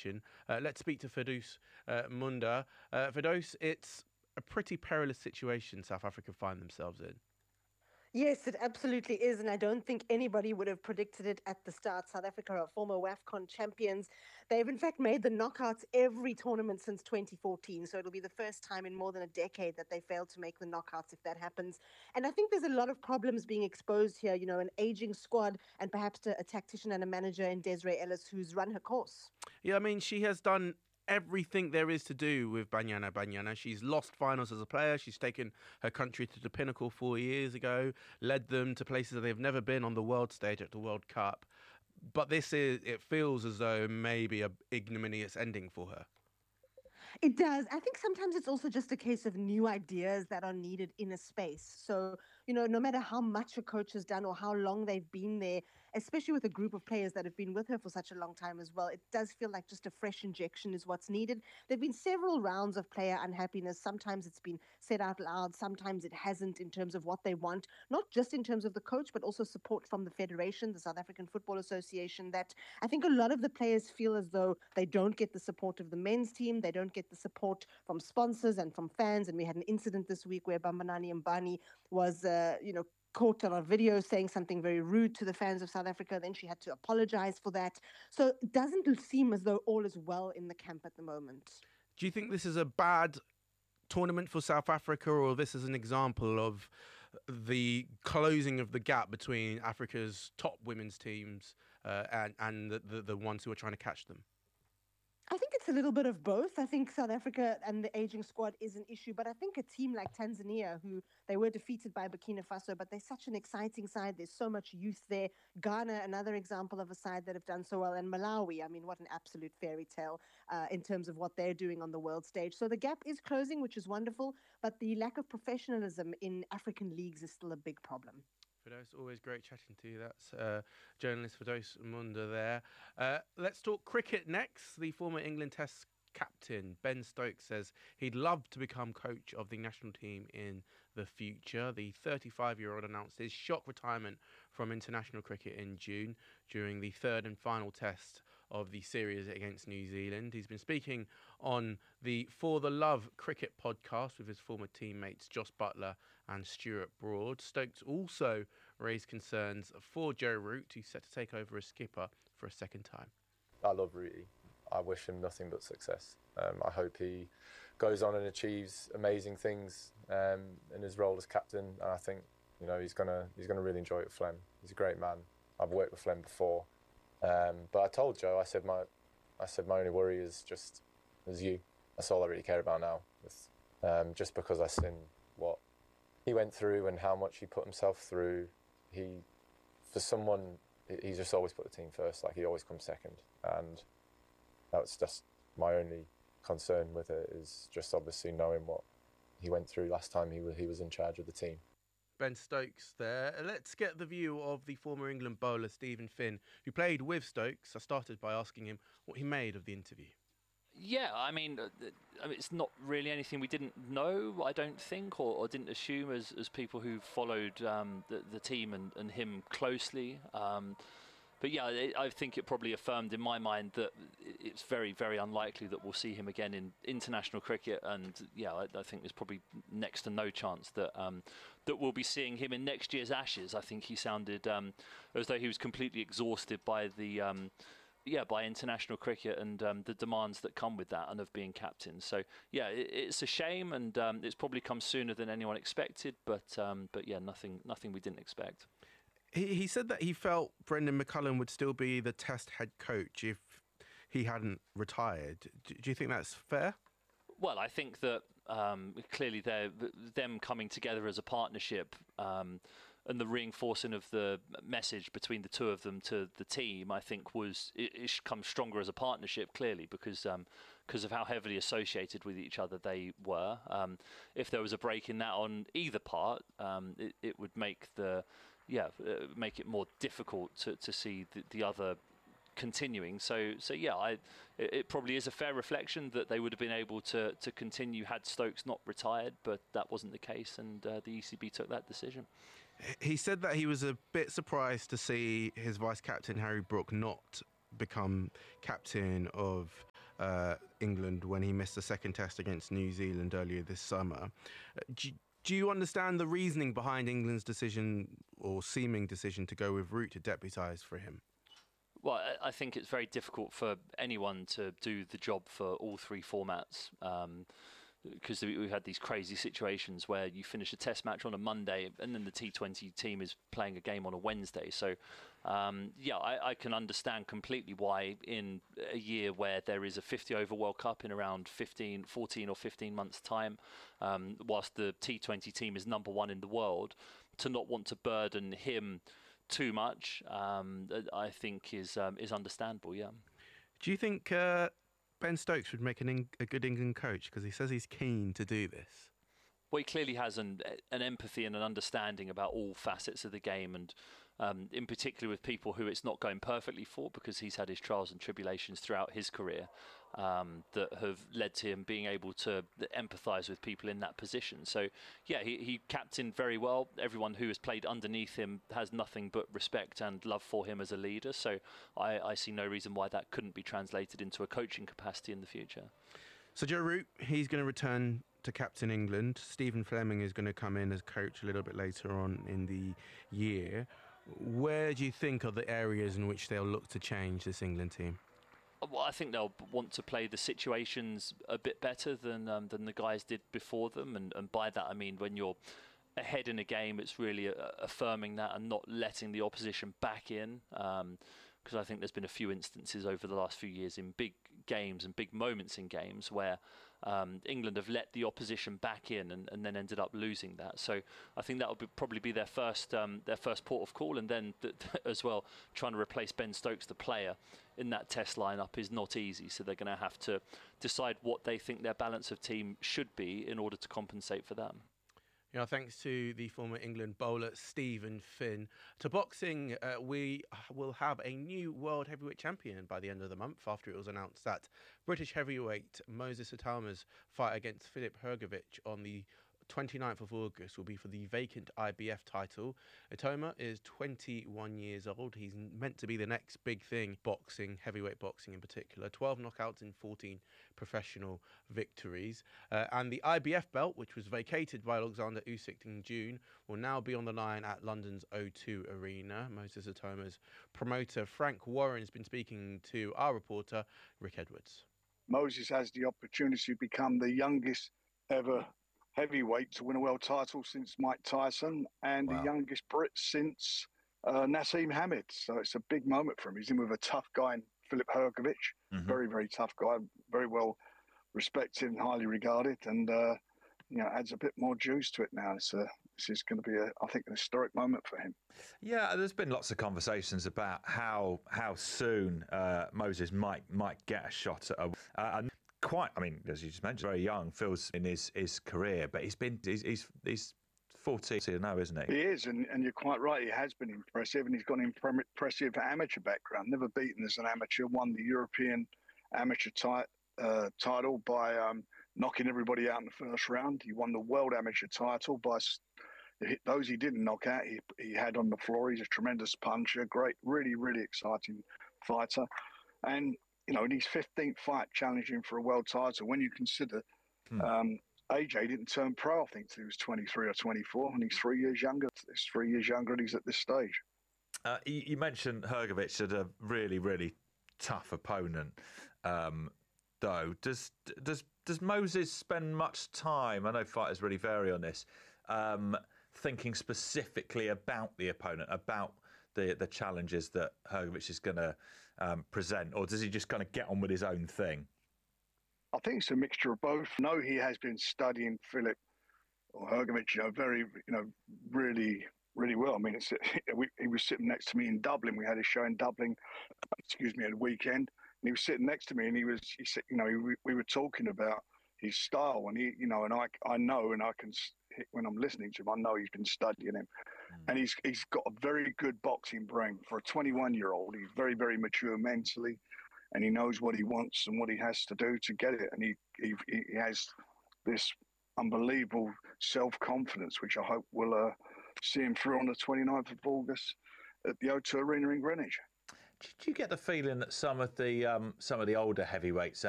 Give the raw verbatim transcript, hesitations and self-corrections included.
mention. Uh, let's speak to Firdaus uh, Munda. Uh, Firdaus, it's a pretty perilous situation South Africa find themselves in. Yes, it absolutely is. And I don't think anybody would have predicted it at the start. South Africa are former WAFCON champions. They've, in fact, made the knockouts every tournament since twenty fourteen. So it'll be the first time in more than a decade that they failed to make the knockouts if that happens. And I think there's a lot of problems being exposed here. You know, an aging squad and perhaps a, a tactician and a manager in Desiree Ellis who's run her course. Yeah, I mean, she has done everything there is to do with Banyana Banyana. She's lost finals as a player. She's taken her country to the pinnacle four years ago, led them to places that they've never been on the world stage at the World Cup. But this is, it feels as though maybe a ignominious ending for her. It does. I think sometimes it's also just a case of new ideas that are needed in a space. So, you know, no matter how much a coach has done or how long they've been there, especially with a group of players that have been with her for such a long time as well, it does feel like just a fresh injection is what's needed. There have been several rounds of player unhappiness. Sometimes it's been said out loud. Sometimes it hasn't in terms of what they want, not just in terms of the coach, but also support from the Federation, the South African Football Association, that I think a lot of the players feel as though they don't get the support of the men's team. They don't get the support from sponsors and from fans. And we had an incident this week where Bambanani Mbani was, uh, you know, caught on a video saying something very rude to the fans of South Africa. Then she had to apologize for that. So it doesn't seem as though all is well in the camp at the moment. Do you think this is a bad tournament for South Africa, or this is an example of the closing of the gap between Africa's top women's teams uh, and, and the, the, the ones who are trying to catch them? I think it's a little bit of both. I think South Africa and the aging squad is an issue, but I think a team like Tanzania, who they were defeated by Burkina Faso, but they're such an exciting side. There's so much youth there. Ghana, another example of a side that have done so well. And Malawi, I mean, what an absolute fairy tale uh, in terms of what they're doing on the world stage. So the gap is closing, which is wonderful, but the lack of professionalism in African leagues is still a big problem. Firdaus, always great chatting to you. That's uh, journalist Firdaus Munda there. Uh, let's talk cricket next. The former England Test captain Ben Stokes says he'd love to become coach of the national team in the future. The thirty-five-year-old announced his shock retirement from international cricket in June during the third and final test of the series against New Zealand. He's been speaking on the For the Love cricket podcast with his former teammates Jos Buttler and Stuart Broad. Stokes also raised concerns for Joe Root, who's set to take over as skipper for a second time. I love Rooty. I wish him nothing but success. Um, I hope he goes on and achieves amazing things um, in his role as captain. And I think, you know, he's gonna he's gonna really enjoy it with Flem. He's a great man. I've worked with Flem before, um, but I told Joe, I said my, I said my only worry is just is you. That's all I really care about now. With, um, just because I've seen what he went through and how much he put himself through, he, for someone, he's just always put the team first. Like he always comes second, and that's just my only concern with it, is just obviously knowing what he went through last time he was, he was in charge of the team. Ben Stokes there. Let's get the view of the former England bowler Stephen Finn, who played with Stokes. I started by asking him what he made of the interview. Yeah, I mean, uh, I mean, it's not really anything we didn't know, I don't think, or, or didn't assume as, as people who followed um, the, the team and, and him closely. Um, But yeah, I think it probably affirmed in my mind that it's very, very unlikely that we'll see him again in international cricket. And yeah, I, I think there's probably next to no chance that um, that we'll be seeing him in next year's Ashes. I think he sounded um, as though he was completely exhausted by the um, yeah by international cricket and um, the demands that come with that and of being captain. So yeah, it, it's a shame, and um, it's probably come sooner than anyone expected. But um, but yeah, nothing nothing we didn't expect. He, he said that he felt Brendan McCullum would still be the Test head coach if he hadn't retired. Do, do you think that's fair? Well, I think that um, clearly they're, them coming together as a partnership um, and the reinforcing of the message between the two of them to the team, I think was it, it should come stronger as a partnership, clearly, because um, because of how heavily associated with each other they were. Um, if there was a break in that on either part, um, it, it would make the yeah uh, make it more difficult to, to see the, the other continuing. So so yeah, I it, it probably is a fair reflection that they would have been able to to continue had Stokes not retired, but that wasn't the case, and uh, the E C B took that decision. He said that he was a bit surprised to see his vice captain Harry Brook not become captain of uh, England when he missed the second test against New Zealand earlier this summer. Uh, do, do you understand the reasoning behind England's decision or seeming decision to go with Root to deputise for him? Well, I I think it's very difficult for anyone to do the job for all three formats. Um, because we've had these crazy situations where you finish a test match on a Monday and then the T twenty team is playing a game on a Wednesday. So, um, yeah, I, I can understand completely why in a year where there is a fifty over World Cup in around fifteen, fourteen or fifteen months' time, um, whilst the T twenty team is number one in the world, to not want to burden him too much, um, I think is um, is understandable, yeah. Do you think... Uh Ben Stokes would make an Eng- a good England coach, because he says he's keen to do this? Well, he clearly has an, an empathy and an understanding about all facets of the game, and um, in particular with people who it's not going perfectly for, because he's had his trials and tribulations throughout his career um, that have led to him being able to empathise with people in that position. So, yeah, he, he captained very well. Everyone who has played underneath him has nothing but respect and love for him as a leader. So I, I see no reason why that couldn't be translated into a coaching capacity in the future. So Joe Root, he's going to return to captain England. Stephen Fleming is going to come in as coach a little bit later on in the year. Where do you think are the areas in which they'll look to change this England team? Well, I think they'll want to play the situations a bit better than um, than the guys did before them, and, and by that I mean when you're ahead in a game, it's really uh, affirming that and not letting the opposition back in. Um, because I think there's been a few instances over the last few years in big games and big moments in games where um, England have let the opposition back in and, and then ended up losing that. So I think that will be, probably be their first um, their first port of call, and then th- th- as well trying to replace Ben Stokes, the player, in that test lineup is not easy. So they're going to have to decide what they think their balance of team should be in order to compensate for that. Yeah, thanks to the former England bowler Stephen Finn. To boxing, uh, we will have a new world heavyweight champion by the end of the month, after it was announced that British heavyweight Moses Itama's fight against Filip Hrgovic on the twenty-ninth of August will be for the vacant I B F title. Itama is twenty-one years old. He's meant to be the next big thing, boxing, heavyweight boxing in particular. twelve knockouts in fourteen professional victories. Uh, and the I B F belt, which was vacated by Alexander Usyk in June, will now be on the line at London's O two Arena. Moses Itama's promoter Frank Warren has been speaking to our reporter Rick Edwards. Moses has the opportunity to become the youngest ever heavyweight to win a world title since Mike Tyson, and wow. the youngest Brit since uh, Nassim Hamid. So it's a big moment for him. He's in with a tough guy in Filip Hrgovic. Mm-hmm. Very, very tough guy. Very well respected and highly regarded, and uh, you know, adds a bit more juice to it now. It's a, this is going to be, a, I think, an historic moment for him. Yeah, there's been lots of conversations about how how soon uh, Moses might might get a shot at a. Uh, and Quite, I mean, as you just mentioned, very young, feels in his, his career, but he's been, he's he's, he's fourteen now, isn't he? He is, and, and you're quite right, he has been impressive, and he's got an impressive amateur background, never beaten as an amateur, won the European amateur tit, uh, title by um, knocking everybody out in the first round. He won the world amateur title by those he didn't knock out, he, he had on the floor. He's a tremendous puncher, great, really, really exciting fighter. And you know, in his fifteenth fight challenging for a world title, when you consider hmm. um, A J didn't turn pro, I think, until he was twenty-three or twenty-four, and he's three years younger. He's three years younger, and he's at this stage. Uh, you, you mentioned Hrgovic had a really, really tough opponent, um, though. Does does does Moses spend much time? I know fighters really vary on this. Um, thinking specifically about the opponent, about the the challenges that Hrgovic is going to um, present, or does he just kind of get on with his own thing? I think it's a mixture of both. No, he has been studying Filip or Hrgovic, you know, very, you know, really, really well. I mean, it's, we, he was sitting next to me in Dublin. We had a show in Dublin, excuse me, at the weekend, and he was sitting next to me, and he was, he said, you know, we, we were talking about his style, and he, you know, and I, I know, and I can, when I'm listening to him, I know he's been studying him. And he's he's got a very good boxing brain. For a twenty-one-year-old, he's very, very mature mentally, and he knows what he wants and what he has to do to get it. And he he, he has this unbelievable self-confidence, which I hope will uh, see him through on the twenty-ninth of August at the O two Arena in Greenwich. do you get the feeling that some of the um, some of the older heavyweights